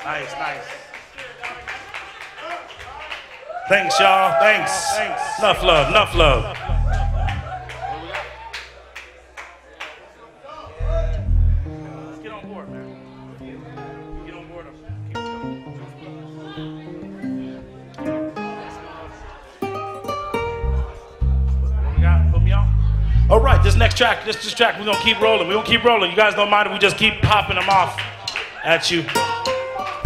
Nice, nice. Thanks, y'all. Thanks. Enough love, enough love. Get on board, man. Get on board. What we got? Put me on. All right, this next track, we're gonna keep rolling. We're gonna keep rolling. You guys don't mind if we just keep popping them off at you.